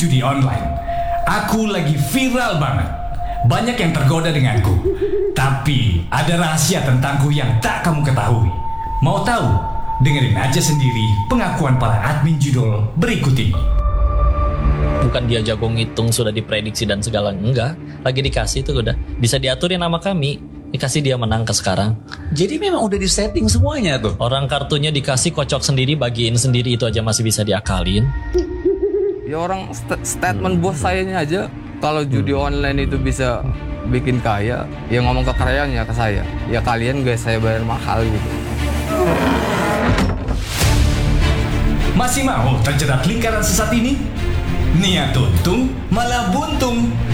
judi online. Aku lagi viral banget. Banyak yang tergoda denganku. Tapi ada rahasia tentangku yang tak kamu ketahui. Mau tahu? Dengerin aja sendiri pengakuan para admin judul berikut ini. Bukan dia jago ngitung, sudah diprediksi dan segala, enggak. Lagi dikasih tuh udah bisa diaturin nama kami. Dikasih dia menang ke sekarang. Jadi memang udah disetting semuanya tuh. Orang kartunya dikasih kocok sendiri, bagiin sendiri, itu aja masih bisa diakalin. Ya orang statement bos sayanya aja kalau judi online itu bisa bikin kaya, ya ngomong kekayaannya ke saya. Ya kalian guys saya bayar mahal gitu. Masih mau terjerat lingkaran sesat ini? Niat untung malah buntung.